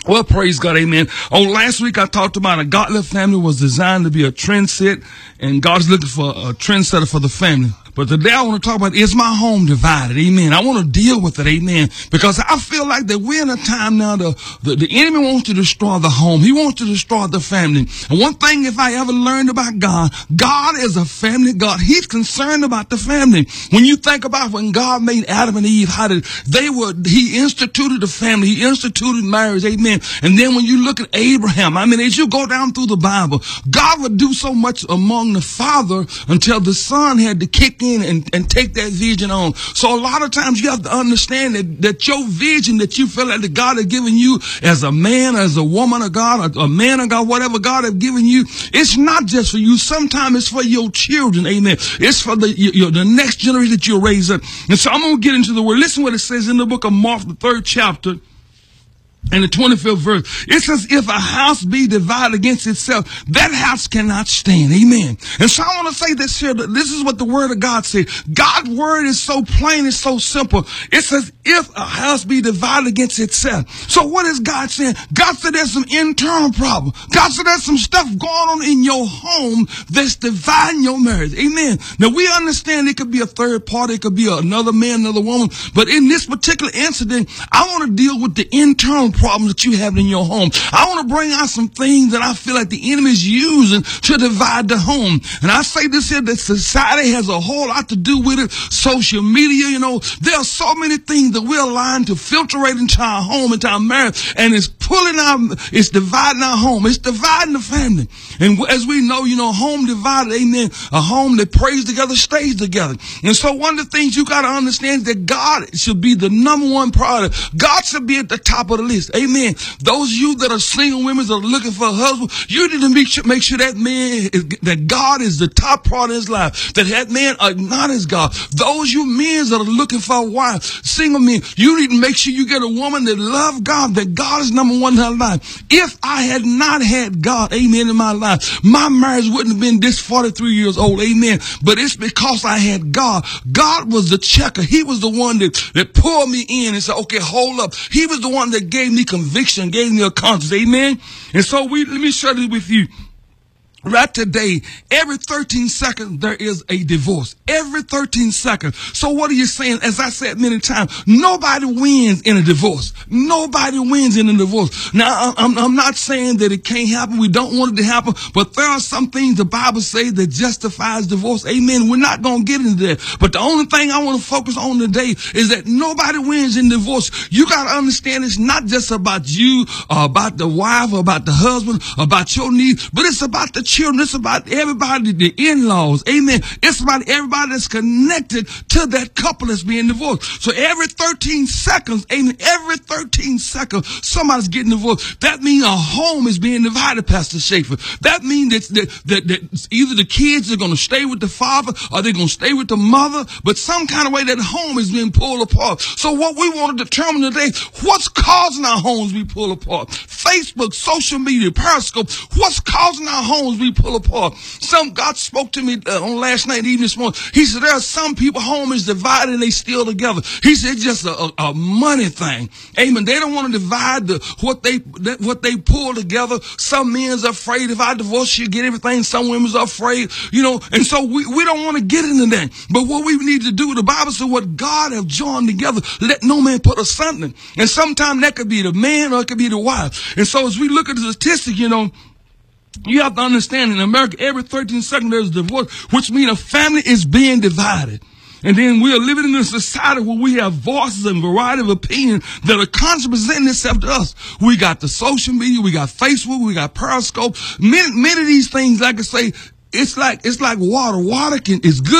Well, praise God, amen. Last week I talked about a godly family was designed to be a trendset, and God's looking for a trendsetter for the family. But today I want to talk about, is my home divided? Amen. I want to deal with it. Amen. Because I feel like that we're in a time now, the enemy wants to destroy the home. He wants to destroy the family. And one thing, if I ever learned about God, God is a family God. He's concerned about the family. When you think about when God made Adam and Eve, he instituted the family. He instituted marriage. Amen. And then when you look at Abraham, as you go down through the Bible, God would do so much among the father until the son had to kick in and take that vision on. So a lot of times you have to understand that your vision that you feel like that God has given you as a man, as a woman of God, a man of God, whatever God has given you, it's not just for you. Sometimes it's for your children. Amen. It's for the next generation that you'll raise up. And so I'm going to get into the word. Listen what it says in the book of Mark, the 3rd chapter. And the 25th verse, it says, if a house be divided against itself, that house cannot stand. Amen. And so I want to say this here, that this is what the word of God says. God's word is so plain, it's so simple. It says, if a house be divided against itself. So what is God saying? God said there's some internal problem. God said there's some stuff going on in your home that's dividing your marriage. Amen. Now we understand it could be a third party. It could be another man, another woman. But in this particular incident, I want to deal with the internal problems that you have in your home. I want to bring out some things that I feel like the enemy is using to divide the home. And I say this here, that society has a whole lot to do with it. Social media, there are so many things that we're allowing to filtrate into our home, into our marriage, and it's dividing our home. It's dividing the family. And as we know, home divided, amen, a home that prays together stays together. And so one of the things you got to understand is that God should be the number one priority. God should be at the top of the list. Amen. Those of you that are single women that are looking for a husband, you need to make sure that man that God is the top part of his life. That man acknowledges God. Those you men that are looking for a wife, single men, you need to make sure you get a woman that loves God, that God is number one in her life. If I had not had God, amen, in my life, my marriage wouldn't have been this 43 years old, amen. But it's because I had God. God was the checker. He was the one that pulled me in and said, okay, hold up. He was the one that gave me conviction, gave me a conscience, amen. And so let me share this with you. Right today, every 13 seconds, there is a divorce. Every 13 seconds. So what are you saying? As I said many times, nobody wins in a divorce. Nobody wins in a divorce. Now, I'm not saying that it can't happen. We don't want it to happen. But there are some things the Bible says that justifies divorce. Amen. We're not going to get into that. But the only thing I want to focus on today is that nobody wins in divorce. You got to understand it's not just about you, or about the wife, or about the husband, or about your needs, but it's about the children. It's about everybody, the in-laws. Amen. It's about everybody that's connected to that couple that's being divorced. So every 13 seconds, amen, every 13 seconds, somebody's getting divorced. That means a home is being divided, Pastor Schaefer. That means that either the kids are going to stay with the father or they're going to stay with the mother, but some kind of way that home is being pulled apart. So what we want to determine today, what's causing our homes to be pulled apart? Facebook, social media, Periscope, what's causing our homes to be pulled apart? God spoke to me on last night, even this morning. He said, there are some people, home is divided and they still together. He said, it's just a money thing. Amen. They don't want to divide what they pull together. Some men's afraid if I divorce you, get everything. Some women's are afraid, and so we don't want to get into that. But what we need to do, the Bible says, what God have joined together, let no man put asunder. And sometimes that could be the man or it could be the wife. And so as we look at the statistics, you have to understand, in America, every 13 seconds there's a divorce, which means a family is being divided. And then we are living in a society where we have voices and variety of opinions that are constantly presenting itself to us. We got the social media, we got Facebook, we got Periscope. Many of these things, like I say, it's like water. Water is good.